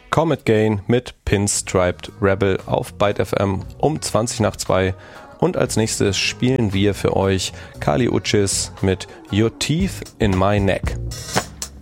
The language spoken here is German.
Comet Gain mit Pinstriped Rebel auf Byte FM um 20 nach 2. Und als nächstes spielen wir für euch Kali Uchis mit Your Teeth in My Neck.